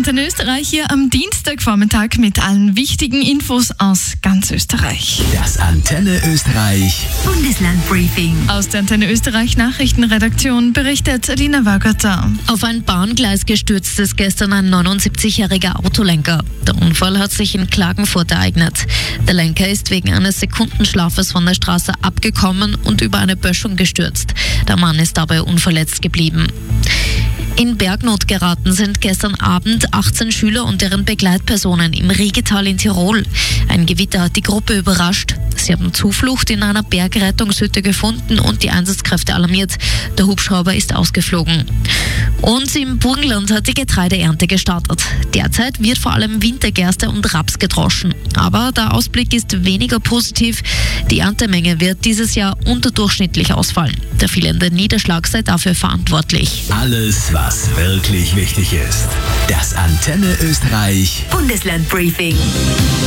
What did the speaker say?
Antenne Österreich hier am Dienstagvormittag mit allen wichtigen Infos aus ganz Österreich. Das Antenne Österreich Bundeslandbriefing. Aus der Antenne Österreich Nachrichtenredaktion berichtet Alina Wagater. Auf ein Bahngleis gestürzt ist gestern ein 79-jähriger Autolenker. Der Unfall hat sich in Klagenfurt ereignet. Der Lenker ist wegen eines Sekundenschlafes von der Straße abgekommen und über eine Böschung gestürzt. Der Mann ist dabei unverletzt geblieben. In Bergnot geraten sind gestern Abend 18 Schüler und deren Begleitpersonen im Riegetal in Tirol. Ein Gewitter hat die Gruppe überrascht. Sie haben Zuflucht in einer Bergrettungshütte gefunden und die Einsatzkräfte alarmiert. Der Hubschrauber ist ausgeflogen. Und im Burgenland hat die Getreideernte gestartet. Derzeit wird vor allem Wintergerste und Raps gedroschen. Aber der Ausblick ist weniger positiv. Die Erntemenge wird dieses Jahr unterdurchschnittlich ausfallen. Der fehlende Niederschlag sei dafür verantwortlich. Alles, was wirklich wichtig ist. Das Antenne Österreich Bundeslandbriefing.